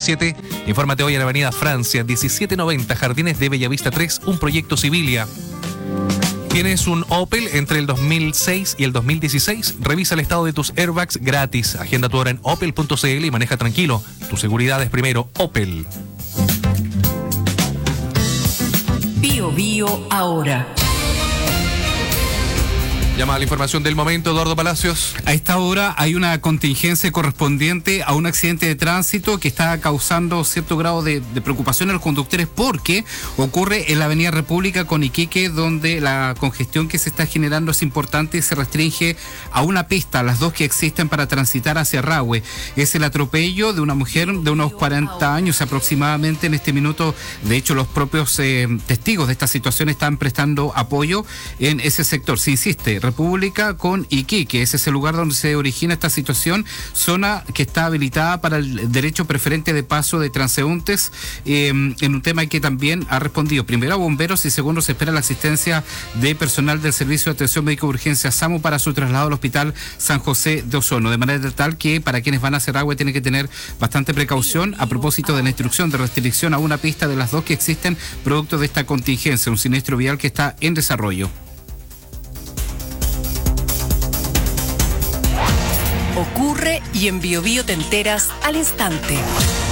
17. Infórmate hoy en Avenida Francia, 1790, Jardines de Bellavista 3, un proyecto Civilia. ¿Tienes un Opel entre el 2006 y el 2016? Revisa el estado de tus airbags gratis. Agenda tu hora en opel.cl y maneja tranquilo. Tu seguridad es primero. Opel. Bio Bio ahora. Llama a la información del momento, Eduardo Palacios. A esta hora hay una contingencia correspondiente a un accidente de tránsito que está causando cierto grado de preocupación a los conductores porque ocurre en la Avenida República con Iquique, donde la congestión que se está generando es importante y se restringe a una pista, las dos que existen para transitar hacia Rahue. Es el atropello de una mujer de unos 40 años aproximadamente en este minuto. De hecho, los propios testigos de esta situación están prestando apoyo en ese sector. Se insiste, República con Iquique, ese es el lugar donde se origina esta situación, zona que está habilitada para el derecho preferente de paso de transeúntes, en un tema que también ha respondido primero a bomberos y segundo se espera la asistencia de personal del Servicio de Atención Médica de Urgencia SAMU para su traslado al Hospital San José de Osorno, de manera tal que para quienes van a hacer agua tienen que tener bastante precaución a propósito de la instrucción de restricción a una pista de las dos que existen producto de esta contingencia, un siniestro vial que está en desarrollo. Ocurre y en Bio Bio te enteras al instante.